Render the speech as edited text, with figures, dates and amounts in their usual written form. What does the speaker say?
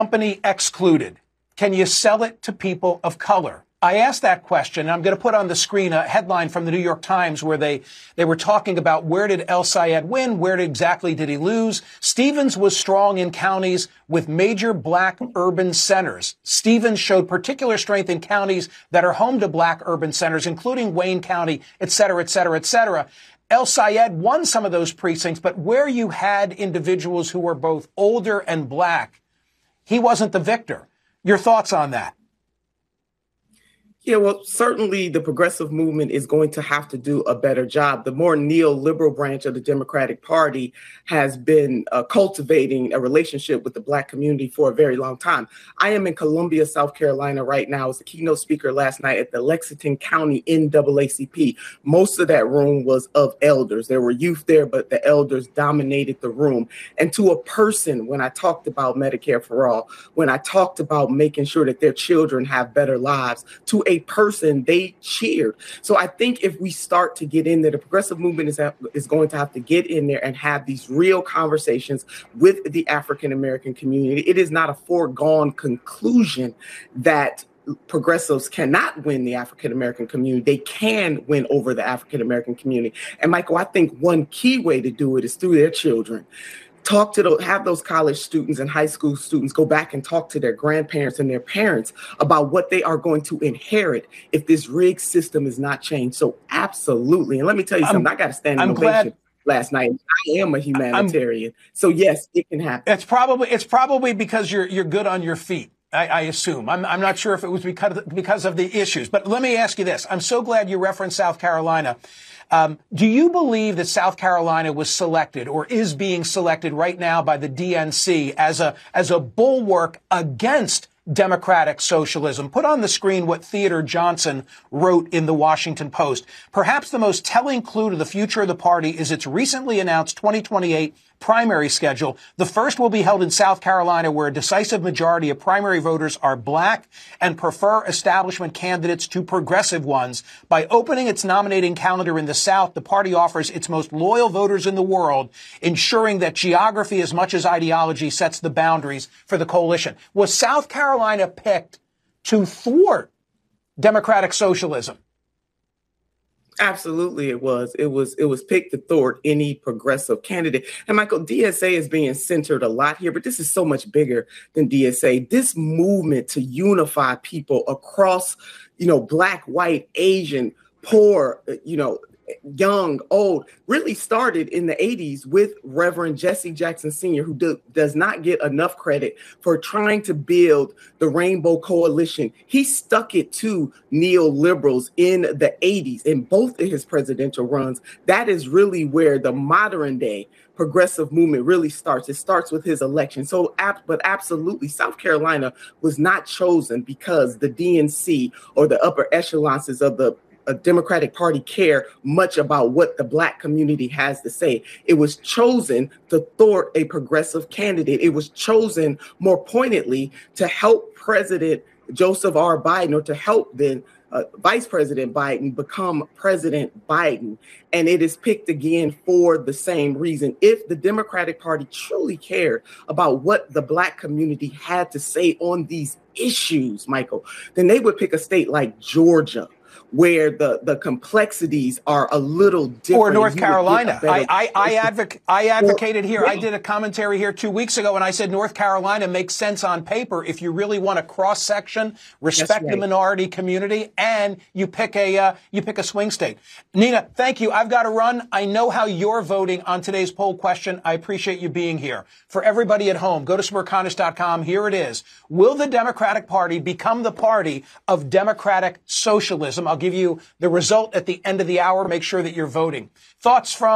company excluded. Can you sell it to people of color? I asked that question, and I'm going to put on the screen a headline from the New York Times where they were talking about where did El Sayed win, where exactly did he lose. Stevens was strong in counties with major black urban centers. Stevens showed particular strength in counties that are home to black urban centers, including Wayne County, et cetera, et cetera, et cetera. El Sayed won some of those precincts, but where you had individuals who were both older and black, he wasn't the victor. Your thoughts on that? Yeah, well, certainly the progressive movement is going to have to do a better job. The more neoliberal branch of the Democratic Party has been cultivating a relationship with the Black community for a very long time. I am in Columbia, South Carolina right now. I was the keynote speaker last night at the Lexington County NAACP. Most of that room was of elders. There were youth there, but the elders dominated the room. And to a person, when I talked about Medicare for All, when I talked about making sure that their children have better lives, to a person, they cheered. So I think if we start to get in there, the progressive movement is going to have to get in there and have these real conversations with the African-American community. It is not a foregone conclusion that progressives cannot win the African-American community. They can win over the African-American community. And Michael, I think one key way to do it is through their children. Have those college students and high school students go back and talk to their grandparents and their parents about what they are going to inherit if this rigged system is not changed. So absolutely. And let me tell you something, I got to stand in ovation last night. I am a humanitarian. So yes, it can happen. It's probably because you're good on your feet. I assume. I'm not sure if it was because of the issues, but let me ask you this. I'm so glad you referenced South Carolina. Do you believe that South Carolina was selected or is being selected right now by the DNC as a bulwark against democratic socialism? Put on the screen what Theodore Johnson wrote in the Washington Post. Perhaps the most telling clue to the future of the party is its recently announced 2028 primary schedule. The first will be held in South Carolina, where a decisive majority of primary voters are black and prefer establishment candidates to progressive ones. By opening its nominating calendar in the South, the party offers its most loyal voters in the world, ensuring that geography as much as ideology sets the boundaries for the coalition. Was South Carolina picked to thwart democratic socialism? Absolutely, it was. It was picked to thwart any progressive candidate. And Michael, DSA is being centered a lot here, but this is so much bigger than DSA. This movement to unify people across, black, white, Asian, poor, young, old, really started in the 80s with Reverend Jesse Jackson Sr., who does not get enough credit for trying to build the Rainbow Coalition. He stuck it to neoliberals in the 80s in both of his presidential runs. That is really where the modern day progressive movement really starts. It starts with his election. But absolutely, South Carolina was not chosen because the DNC or the upper echelons of the Democratic Party care much about what the black community has to say. It was chosen to thwart a progressive candidate. It was chosen more pointedly to help President Joseph R. Biden, or to help then Vice President Biden become President Biden. And it is picked again for the same reason. If the Democratic Party truly cared about what the black community had to say on these issues, Michael, then they would pick a state like Georgia, where the complexities are a little different. Or North Carolina. I advocated here. I did a commentary here 2 weeks ago, and I said North Carolina makes sense on paper if you really want a cross-section, respect the minority community, and you pick a swing state. Nina, thank you. I've got to run. I know how you're voting on today's poll question. I appreciate you being here. For everybody at home, go to smerconish.com. Here it is. Will the Democratic Party become the party of democratic socialism? I'll give you the result at the end of the hour. Make sure that you're voting. Thoughts from